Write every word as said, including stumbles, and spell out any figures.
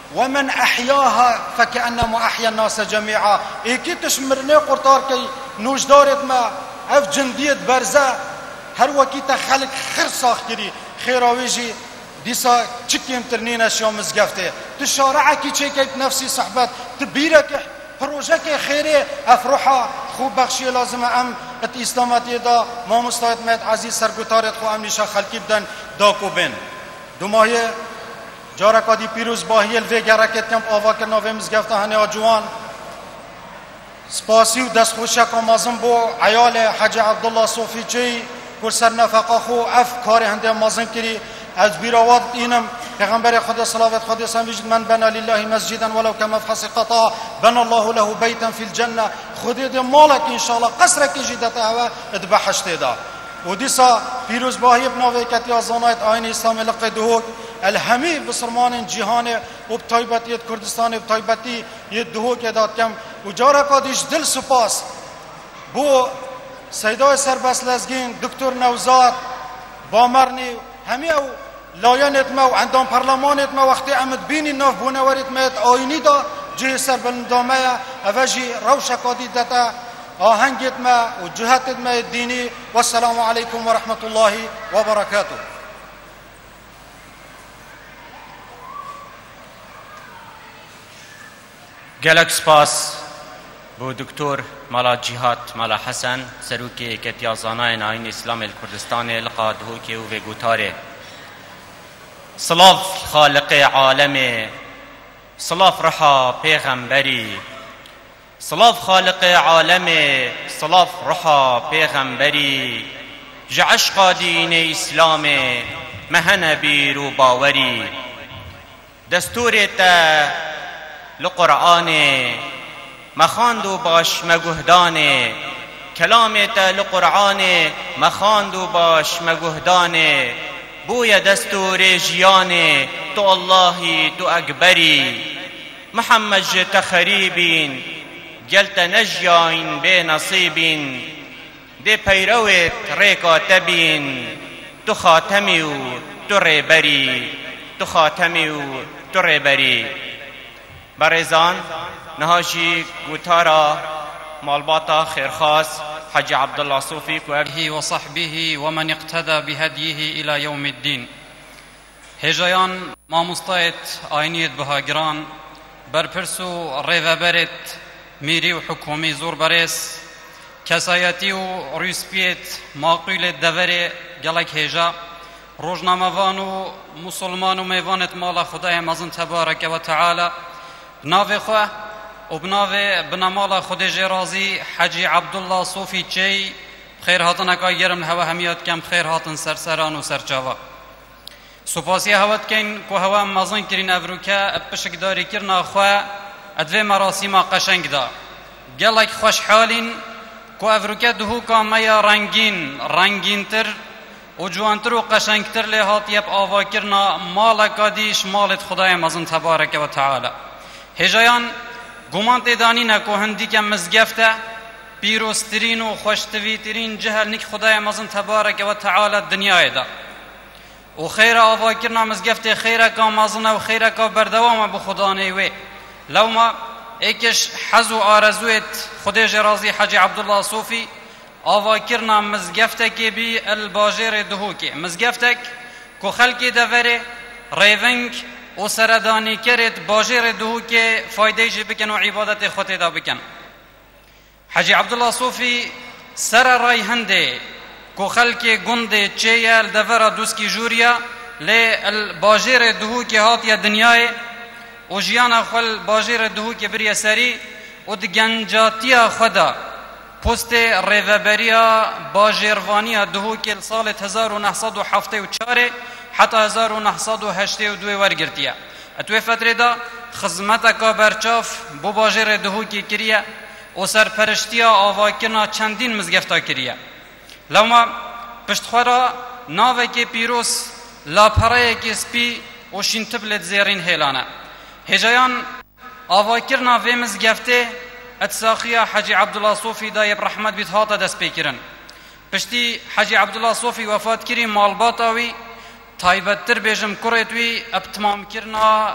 ومن أحياها فكأنما أحيا الناس جميعا. ایکی تشمرنه قرطار کی نوجدارت ما اف جندیت برزه هر وکی تا خلق خیر ساخت کری خیراویجی دیسا چکیم ترنین اشیا مزگفته تشارعه کی چه که نفسی صحبت تبیره که پروژه که خیره افروحا خوب بخشی لازمه ام ات اسلاماتی دا ما مستعد مید عزیز سرگوتارت خو ام نیشا خلقی بدن داکو بین دو ماهی جارکا دی پیروز باهی الوی گرکت کم آوا کرنا و مزگفته هنه آجوان سپاسی و دست خوشک و مازم بو عیال حج عبدالله صوفی چی کرسر نفقه خو اف کار هنده مازم کری از بیراوات اینم پیغمبر خدا صلوات خدا سان وجد من بنا لله مسجدا ولو كمفحص قطع بنى الله له بيتا في الجنه خودی ده مالک ان شاء الله قصر کی جدت هوا ذبحشت دا ودیسا پیروز باهی بناوی کتی ازانایت آین اسلام لقدهوک الهمی بسرمان جهان و بطایبتی کردستان بطایبتی یه دهوک داد کم و جارا کادیش دل سپاس بو سیدای سربست لزگین دکتر نوزاد بامرنی همی او لایانت ما و اندام پرلمانت ما وقتی امد بینی ناف بونوارت مایت آینی دا جه سر بلندامه اوجی روشکادی دتا آهنگت ما و جهتت ما دینی و السلام علیکم و رحمت الله و برکاته. گلک سپاس بو دکتور مالا جهات مالا حسن سروکی کتیازانای آیین اسلام الکردستان لقا دهوکی و وگوتاره صلاف خالق عالم صلاف رحا پیغمبری صلاف خالق عالم صلاف رحا پیغمبری جعشق دین اسلام مهن بیرو باوری دستورت لقرآن مخاندو باش مگهدان کلامت لقرآن مخاندو باش مگهدان بوی دستور جیان تو اللهی تو اکبری محمد جت خریبین گلت نجیاین به نصیبین ده پیروت ریکاتبین تو خاتمی و تو ریبری تو خاتمی و تو ریبری. برزان نهاشی گوتارا مالباتا خیرخواست حج عبدالله صوفی و صحبه و من اقتدى بهديه الى يوم الدين. هجایان ما مستایت آینیت بهاگران برپرسو ریوبرت میری و حکومی زور برس کسایتی و ریسپیت ماقیل دوره گلک هجا روزنامه‌وان و مسلمان و میوانت مال خدای مزن تبارک و تعالی بناوی خواه و بناوی بنامال خود جرازی حجی عبدالله صوفی چی خیر هاتن اکا گرم هوا همیات کم خیر هاتن سرسران و سرچاوا سپاسی هوت کن که هوا مازن کرین افروکه اپشک داری کرنا خواه ادوی مراسیما قشنگ دا گلک خوشحالین که افروکه دهو کامیا رنگین رنگین تر و جوانتر و قشنگتر لحات یب آوا کرنا مالکا دیش مالت خدای مزن تبارک و تعالی. هجایان گمان تیدانی نکو هندی که مزگفته پیروسترین و خوشتویترین جهل نیک خدای مزن تبارک و تعالی دنیای دا و خیر آوا کرنا مزگفته خیره که مزن و خیره که بردوام بخدا نیوه لو ما ایکش حز و آرزویت خدای جرازی حج عبدالله صوفی آوا کرنا مزگفته که بی الباجر دهو که مزگفته که خلقی دوره ریونگ و سردانی کرد باجر دهو که فایده جی بکن و عبادت خود دا بکن. حجی عبدالله صوفی سر رای هنده که خلق گنده چیه الدوره دوسکی جوریا لی الباجر دهو که هاتیا دنیای و جیانا خل باجر دهو که بری سری و دگنجاتیا خدا پست ریوبریا باجروانیا دهو که سال هزار و نهصد و هفتاد و چهار حتی هزار و نهصد و هشتاد و دو ورگرتیا اتوی فتره دا خدمت کا برچاف بو باجر دهو کی کریه و سرپرشتیا آواکنا چندین مزگفتا کریه لما پشتخورا ناوه که پیروس لاپرای که سپی و شینتبلت زیرین هیلانه هجایان آواکرنا و مزگفته اتساخیا حجی عبدالله صوفی دایب رحمت بیت هاتا دست پیکرن پشتی حجی عبدالله صوفی وفات کری مالباتاوی تایبتر بیجم کرتوی اب تمام کرنا